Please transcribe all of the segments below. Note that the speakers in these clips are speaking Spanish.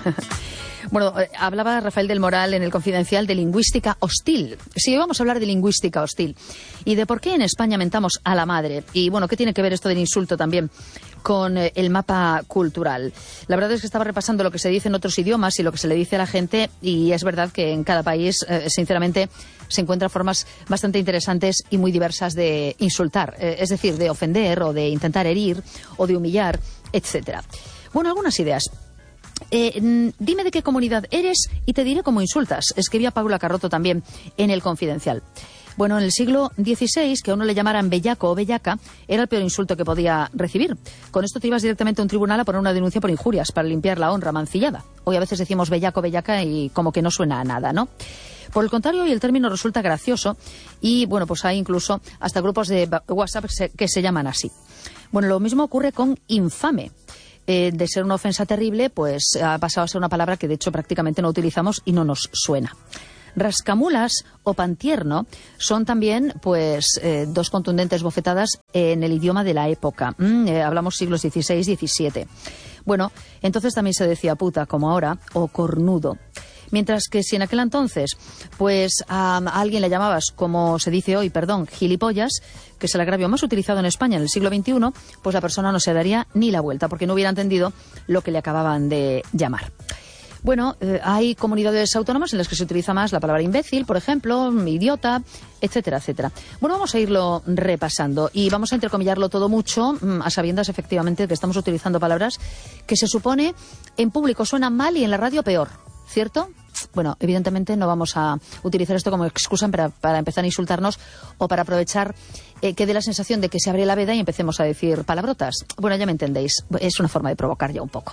Bueno, hablaba Rafael del Moral en El Confidencial de lingüística hostil. Sí, vamos a hablar de lingüística hostil y de por qué en España mentamos a la madre. Y bueno, ¿qué tiene que ver esto del insulto también con el mapa cultural? La verdad es que estaba repasando lo que se dice en otros idiomas y lo que se le dice a la gente, y es verdad que en cada país, sinceramente, se encuentran formas bastante interesantes y muy diversas de insultar, es decir, de ofender o de intentar herir o de humillar, etcétera. Bueno, algunas ideas. Dime de qué comunidad eres y te diré cómo insultas, escribía Paula Carrotto también en El Confidencial. Bueno, en el siglo XVI, que a uno le llamaran bellaco o bellaca, era el peor insulto que podía recibir. Con esto te ibas directamente a un tribunal a poner una denuncia por injurias para limpiar la honra mancillada. Hoy a veces decimos bellaco o bellaca y como que no suena a nada, ¿no? Por el contrario, hoy el término resulta gracioso y, bueno, pues hay incluso hasta grupos de WhatsApp que se llaman así. Bueno, lo mismo ocurre con infame. De ser una ofensa terrible, pues ha pasado a ser una palabra que de hecho prácticamente no utilizamos y no nos suena. Rascamulas o pantierno son también pues dos contundentes bofetadas en el idioma de la época. Hablamos siglos XVI y XVII. Bueno, entonces también se decía puta, como ahora, o cornudo. Mientras que si en aquel entonces pues a alguien le llamabas, como se dice hoy, gilipollas, que es el agravio más utilizado en España en el siglo XXI, pues la persona no se daría ni la vuelta porque no hubiera entendido lo que le acababan de llamar. Bueno, hay comunidades autónomas en las que se utiliza más la palabra imbécil, por ejemplo, idiota, etcétera, etcétera. Bueno, vamos a irlo repasando y vamos a entrecomillarlo todo mucho, a sabiendas efectivamente que estamos utilizando palabras que se supone en público suenan mal y en la radio peor, ¿cierto? Bueno, evidentemente no vamos a utilizar esto como excusa para empezar a insultarnos o para aprovechar que dé la sensación de que se abre la veda y empecemos a decir palabrotas. Bueno, ya me entendéis, es una forma de provocar ya un poco.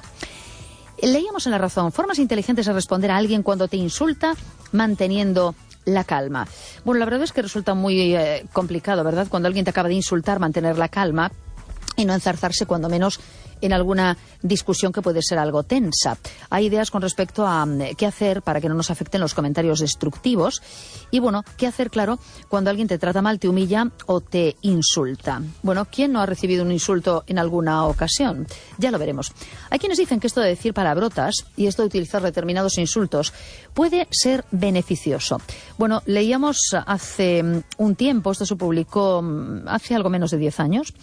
Leíamos en La Razón, formas inteligentes de responder a alguien cuando te insulta manteniendo la calma. Bueno, la verdad es que resulta muy complicado, ¿verdad? Cuando alguien te acaba de insultar, mantener la calma y no enzarzarse cuando menos en alguna discusión que puede ser algo tensa. Hay ideas con respecto a qué hacer para que no nos afecten los comentarios destructivos y, bueno, qué hacer, claro, cuando alguien te trata mal, te humilla o te insulta. Bueno, ¿quién no ha recibido un insulto en alguna ocasión? Ya lo veremos. Hay quienes dicen que esto de decir palabrotas y esto de utilizar determinados insultos puede ser beneficioso. Bueno, leíamos hace un tiempo, esto se publicó hace algo menos de 10 años,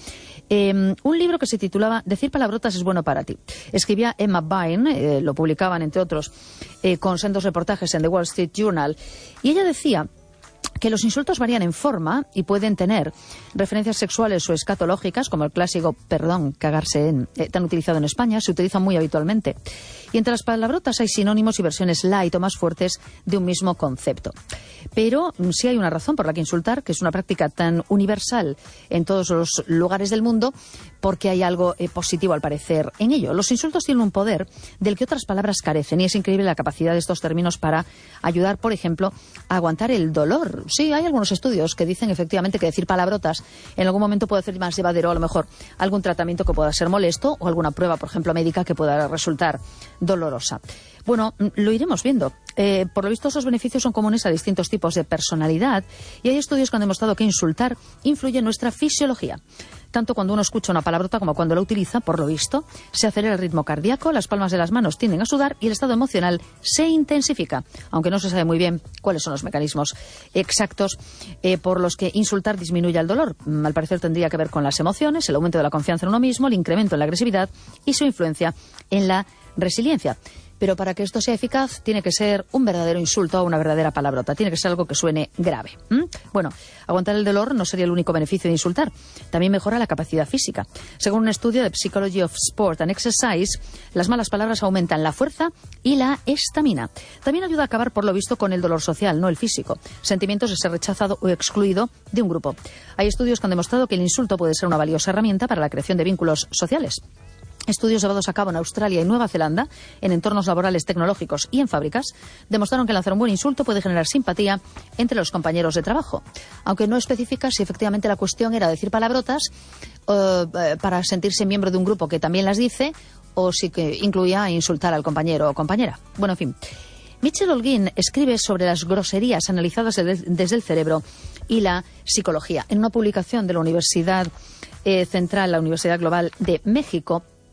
un libro que se titulaba Decir palabrotas es bueno para ti. Escribía Emma Bain, lo publicaban entre otros con sendos reportajes en The Wall Street Journal, y ella decía que los insultos varían en forma y pueden tener referencias sexuales o escatológicas, como el clásico perdón, cagarse en, tan utilizado en España, se utiliza muy habitualmente. Y entre las palabrotas hay sinónimos y versiones light o más fuertes de un mismo concepto. Pero sí hay una razón por la que insultar, que es una práctica tan universal en todos los lugares del mundo, porque hay algo positivo al parecer en ello. Los insultos tienen un poder del que otras palabras carecen y es increíble la capacidad de estos términos para ayudar, por ejemplo, a aguantar el dolor. Sí, hay algunos estudios que dicen efectivamente que decir palabrotas en algún momento puede hacer más llevadero a lo mejor algún tratamiento que pueda ser molesto o alguna prueba, por ejemplo, médica que pueda resultar dolorosa. Bueno, lo iremos viendo. Por lo visto, esos beneficios son comunes a distintos tipos de personalidad y hay estudios que han demostrado que insultar influye en nuestra fisiología. Tanto cuando uno escucha una palabrota como cuando la utiliza, por lo visto, se acelera el ritmo cardíaco, las palmas de las manos tienden a sudar y el estado emocional se intensifica, aunque no se sabe muy bien cuáles son los mecanismos exactos por los que insultar disminuye el dolor. Al parecer tendría que ver con las emociones, el aumento de la confianza en uno mismo, el incremento en la agresividad y su influencia en la resiliencia. Pero para que esto sea eficaz tiene que ser un verdadero insulto o una verdadera palabrota. Tiene que ser algo que suene grave. Bueno, aguantar el dolor no sería el único beneficio de insultar. También mejora la capacidad física. Según un estudio de Psychology of Sport and Exercise, las malas palabras aumentan la fuerza y la estamina. También ayuda a acabar, por lo visto, con el dolor social, no el físico. Sentimientos de ser rechazado o excluido de un grupo. Hay estudios que han demostrado que el insulto puede ser una valiosa herramienta para la creación de vínculos sociales. Estudios llevados a cabo en Australia y Nueva Zelanda, en entornos laborales tecnológicos y en fábricas, demostraron que lanzar un buen insulto puede generar simpatía entre los compañeros de trabajo. Aunque no especifica si efectivamente la cuestión era decir palabrotas para sentirse miembro de un grupo que también las dice, o si que incluía insultar al compañero o compañera. Bueno, en fin. Michel Holguín escribe sobre las groserías analizadas desde el cerebro y la psicología. En una publicación de la Universidad Central, la Universidad Global de México,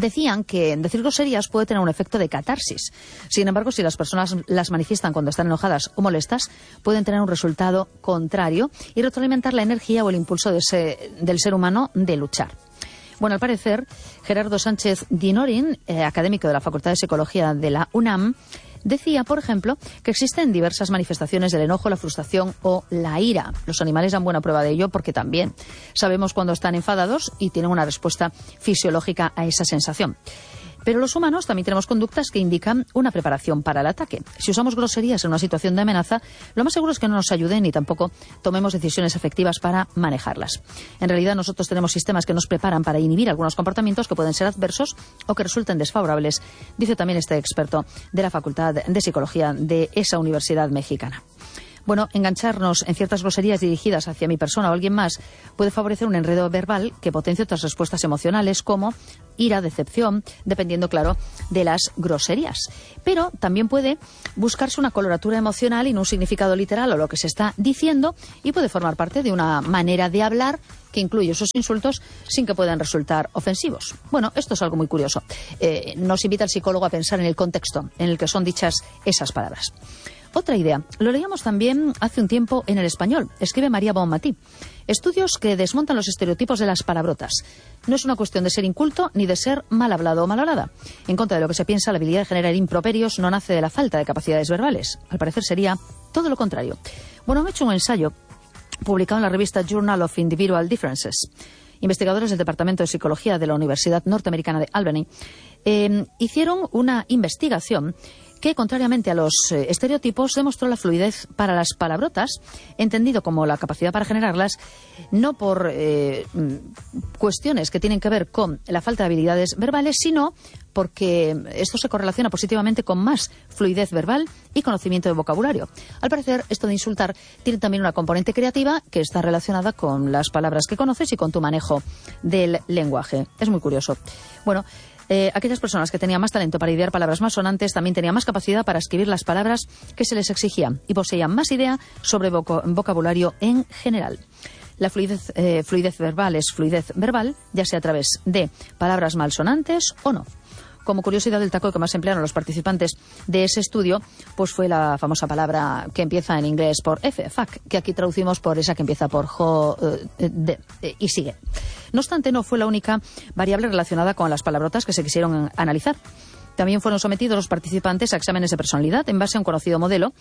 decían que decir groserías puede tener un efecto de catarsis. Sin embargo, si las personas las manifiestan cuando están enojadas o molestas, pueden tener un resultado contrario y retroalimentar la energía o el impulso del ser humano de luchar. Bueno, al parecer, Gerardo Sánchez Dinorin, académico de la Facultad de Psicología de la UNAM, decía, por ejemplo, que existen diversas manifestaciones del enojo, la frustración o la ira. Los animales dan buena prueba de ello porque también sabemos cuando están enfadados y tienen una respuesta fisiológica a esa sensación. Pero los humanos también tenemos conductas que indican una preparación para el ataque. Si usamos groserías en una situación de amenaza, lo más seguro es que no nos ayuden ni tampoco tomemos decisiones efectivas para manejarlas. En realidad, nosotros tenemos sistemas que nos preparan para inhibir algunos comportamientos que pueden ser adversos o que resulten desfavorables, dice también este experto de la Facultad de Psicología de esa universidad mexicana. Bueno, engancharnos en ciertas groserías dirigidas hacia mi persona o alguien más puede favorecer un enredo verbal que potencie otras respuestas emocionales como ira, decepción, dependiendo, claro, de las groserías. Pero también puede buscarse una coloratura emocional y no un significado literal o lo que se está diciendo, y puede formar parte de una manera de hablar que incluye esos insultos sin que puedan resultar ofensivos. Bueno, esto es algo muy curioso. Nos invita el psicólogo a pensar en el contexto en el que son dichas esas palabras. Otra idea, lo leíamos también hace un tiempo en El Español, escribe María Bonmatí. Estudios que desmontan los estereotipos de las palabrotas. No es una cuestión de ser inculto ni de ser mal hablado o mal hablada. En contra de lo que se piensa, la habilidad de generar improperios no nace de la falta de capacidades verbales. Al parecer sería todo lo contrario. Bueno, han hecho un ensayo publicado en la revista Journal of Individual Differences. Investigadores del Departamento de Psicología de la Universidad Norteamericana de Albany hicieron una investigación que, contrariamente a los estereotipos, demostró la fluidez para las palabrotas, entendido como la capacidad para generarlas, no por cuestiones que tienen que ver con la falta de habilidades verbales, sino porque esto se correlaciona positivamente con más fluidez verbal y conocimiento de vocabulario. Al parecer, esto de insultar tiene también una componente creativa que está relacionada con las palabras que conoces y con tu manejo del lenguaje. Es muy curioso. Bueno, aquellas personas que tenían más talento para idear palabras más sonantes también tenían más capacidad para escribir las palabras que se les exigían y poseían más idea sobre vocabulario en general. La fluidez verbal es fluidez verbal, ya sea a través de palabras malsonantes o no. Como curiosidad, el taco que más emplearon los participantes de ese estudio pues fue la famosa palabra que empieza en inglés por F, fuck, que aquí traducimos por esa que empieza por y sigue. No obstante, no fue la única variable relacionada con las palabrotas que se quisieron analizar. También fueron sometidos los participantes a exámenes de personalidad en base a un conocido modelo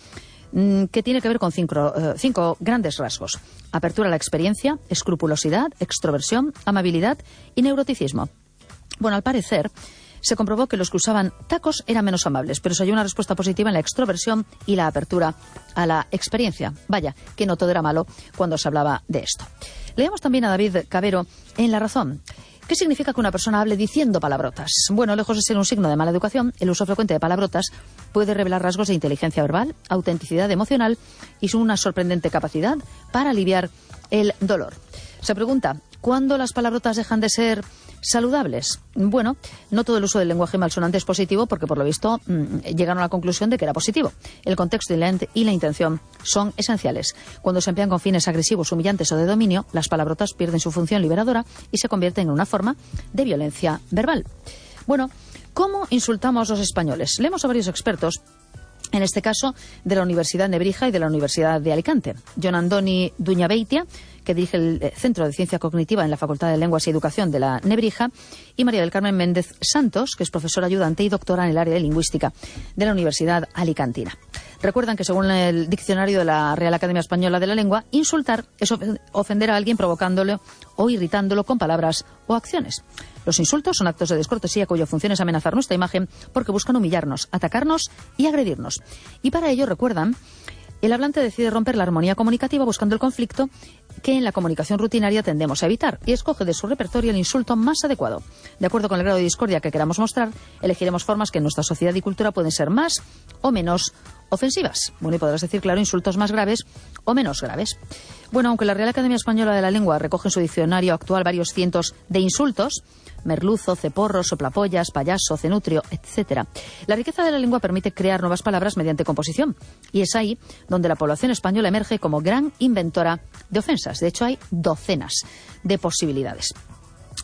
que tiene que ver con cinco grandes rasgos: apertura a la experiencia, escrupulosidad, extroversión, amabilidad y neuroticismo. Bueno, al parecer se comprobó que los que usaban tacos eran menos amables, pero se halló una respuesta positiva en la extroversión y la apertura a la experiencia. Vaya, que no todo era malo cuando se hablaba de esto. Leemos también a David Cabero en La Razón. ¿Qué significa que una persona hable diciendo palabrotas? Bueno, lejos de ser un signo de mala educación, el uso frecuente de palabrotas puede revelar rasgos de inteligencia verbal, autenticidad emocional y una sorprendente capacidad para aliviar el dolor. Se pregunta, ¿cuándo las palabrotas dejan de ser saludables? Bueno, no todo el uso del lenguaje malsonante es positivo porque, por lo visto, llegaron a la conclusión de que era positivo. El contexto y la intención son esenciales. Cuando se emplean con fines agresivos, humillantes o de dominio, las palabrotas pierden su función liberadora y se convierten en una forma de violencia verbal. Bueno, ¿cómo insultamos los españoles? Leemos a varios expertos, en este caso de la Universidad Nebrija y de la Universidad de Alicante. Jon Andoni Duñabeitia, que dirige el Centro de Ciencia Cognitiva en la Facultad de Lenguas y Educación de la Nebrija, y María del Carmen Méndez Santos, que es profesora ayudante y doctora en el área de lingüística de la Universidad Alicantina. Recuerdan que, según el diccionario de la Real Academia Española de la Lengua, insultar es ofender a alguien provocándole o irritándolo con palabras o acciones. Los insultos son actos de descortesía cuya función es amenazar nuestra imagen porque buscan humillarnos, atacarnos y agredirnos. Y para ello, recuerdan, el hablante decide romper la armonía comunicativa buscando el conflicto que en la comunicación rutinaria tendemos a evitar y escoge de su repertorio el insulto más adecuado. De acuerdo con el grado de discordia que queramos mostrar, elegiremos formas que en nuestra sociedad y cultura pueden ser más o menos ofensivas. Bueno, y podrás decir, claro, insultos más graves o menos graves. Bueno, aunque la Real Academia Española de la Lengua recoge en su diccionario actual varios cientos de insultos, merluzo, ceporro, soplapollas, payaso, cenutrio, etc., la riqueza de la lengua permite crear nuevas palabras mediante composición. Y es ahí donde la población española emerge como gran inventora de ofensas. De hecho, hay docenas de posibilidades.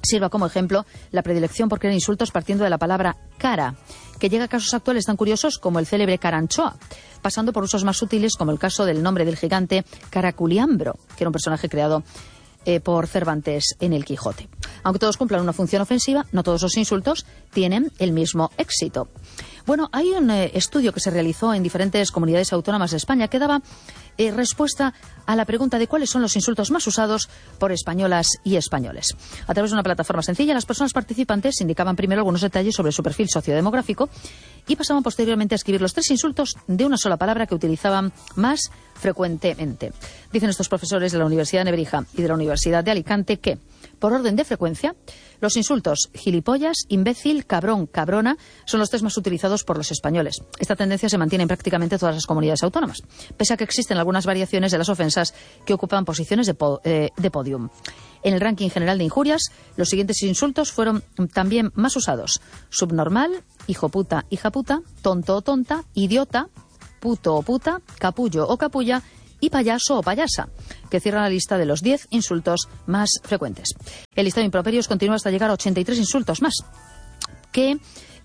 Sirva como ejemplo la predilección por crear insultos partiendo de la palabra cara, que llega a casos actuales tan curiosos como el célebre Caranchoa, pasando por usos más sutiles como el caso del nombre del gigante Caraculiambro, que era un personaje creado por Cervantes en el Quijote. Aunque todos cumplan una función ofensiva, no todos los insultos tienen el mismo éxito. Bueno, hay un estudio que se realizó en diferentes comunidades autónomas de España que daba respuesta a la pregunta de cuáles son los insultos más usados por españolas y españoles. A través de una plataforma sencilla, las personas participantes indicaban primero algunos detalles sobre su perfil sociodemográfico y pasaban posteriormente a escribir los 3 insultos de una sola palabra que utilizaban más frecuentemente. Dicen estos profesores de la Universidad de Nebrija y de la Universidad de Alicante que, por orden de frecuencia, los insultos gilipollas, imbécil, cabrón, cabrona son los 3 más utilizados por los españoles. Esta tendencia se mantiene en prácticamente todas las comunidades autónomas, pese a que existen algunas variaciones de las ofensas que ocupan posiciones de podium. En el ranking general de injurias, los siguientes insultos fueron también más usados: subnormal, hijo puta, hija puta, tonto o tonta, idiota, puto o puta, capullo o capulla y payaso o payasa, que cierran la lista de los 10 insultos más frecuentes. El listado de improperios continúa hasta llegar a 83 insultos más, que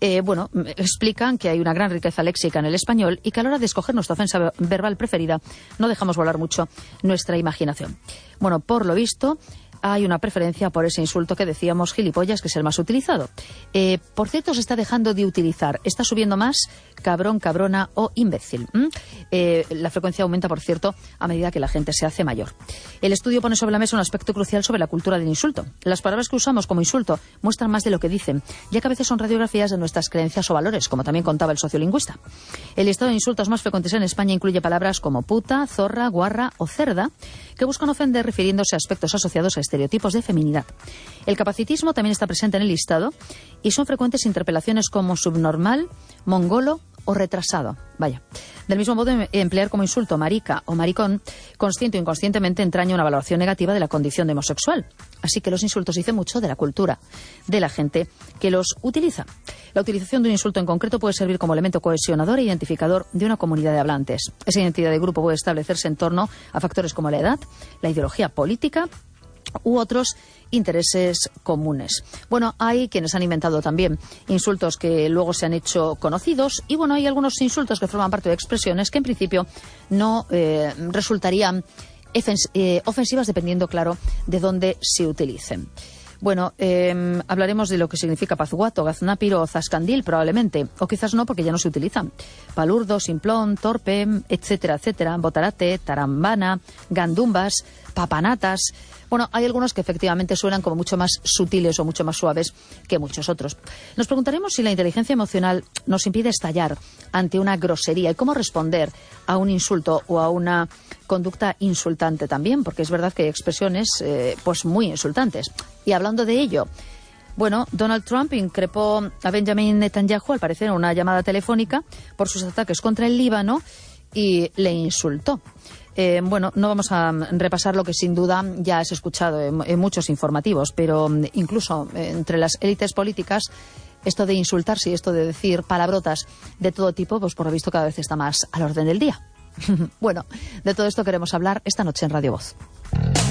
explican que hay una gran riqueza léxica en el español y que a la hora de escoger nuestra ofensa verbal preferida no dejamos volar mucho nuestra imaginación. Bueno, por lo visto, hay una preferencia por ese insulto que decíamos gilipollas, que es el más utilizado. Por cierto, se está dejando de utilizar. Está subiendo más cabrón, cabrona o imbécil. La frecuencia aumenta, por cierto, a medida que la gente se hace mayor. El estudio pone sobre la mesa un aspecto crucial sobre la cultura del insulto. Las palabras que usamos como insulto muestran más de lo que dicen, ya que a veces son radiografías de nuestras creencias o valores, como también contaba el sociolingüista. El listado de insultos más frecuentes en España incluye palabras como puta, zorra, guarra o cerda, que buscan ofender refiriéndose a aspectos asociados a estereotipos de feminidad. El capacitismo también está presente en el listado y son frecuentes interpelaciones como subnormal, mongolo o retrasado. Vaya. Del mismo modo, emplear como insulto marica o maricón, consciente o inconscientemente, entraña una valoración negativa de la condición de homosexual. Así que los insultos dicen mucho de la cultura de la gente que los utiliza. La utilización de un insulto en concreto puede servir como elemento cohesionador e identificador de una comunidad de hablantes. Esa identidad de grupo puede establecerse en torno a factores como la edad, la ideología política u otros intereses comunes. Bueno, hay quienes han inventado también insultos que luego se han hecho conocidos y bueno, hay algunos insultos que forman parte de expresiones que en principio no resultarían ofensivas dependiendo, claro, de dónde se utilicen. Bueno, hablaremos de lo que significa pazguato, gaznápiro o zascandil probablemente, o quizás no porque ya no se utilizan. Palurdo, simplón, torpe, etcétera, etcétera, botarate, tarambana, gandumbas, papanatas. Bueno, hay algunos que efectivamente suenan como mucho más sutiles o mucho más suaves que muchos otros. Nos preguntaremos si la inteligencia emocional nos impide estallar ante una grosería y cómo responder a un insulto o a una conducta insultante también, porque es verdad que hay expresiones pues muy insultantes. Y hablando de ello, bueno, Donald Trump increpó a Benjamin Netanyahu, al parecer en una llamada telefónica, por sus ataques contra el Líbano y le insultó. Bueno, no vamos a repasar lo que sin duda ya has escuchado en muchos informativos, pero incluso entre las élites políticas esto de insultarse y esto de decir palabrotas de todo tipo, pues por lo visto cada vez está más al orden del día. Bueno, de todo esto queremos hablar esta noche en Radio Voz.